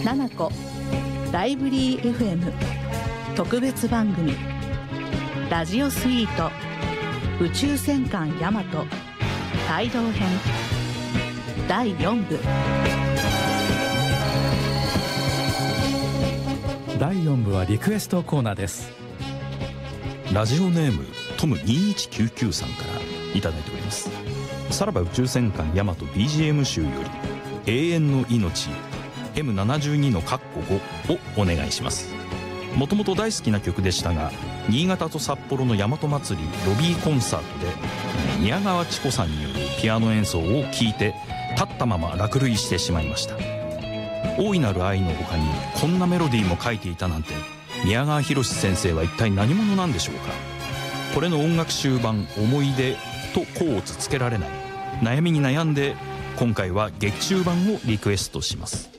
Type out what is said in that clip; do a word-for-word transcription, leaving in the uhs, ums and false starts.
ななこライブリー エフエム 特別番組ラジオスイート宇宙戦艦ヤマト帯同編だいよん部。 だいよん部はリクエストコーナーです。 ラジオネームトムにいちきゅうきゅうさんからいただいております。さらば宇宙戦艦ヤマト ビージーエム 集より永遠の命 エムななじゅうに のカッコごをお願いします。もともと大好きな曲でしたが、新潟と札幌の大和祭りロビーコンサートで宮川千子さんによるピアノ演奏を聴いて立ったまま落涙してしまいました。大いなる愛の他にこんなメロディーも書いていたなんて、宮川博先生は一体何者なんでしょうか。これの音楽終盤思い出と甲をつつけられない悩みに悩んで、今回は劇中版をリクエストします。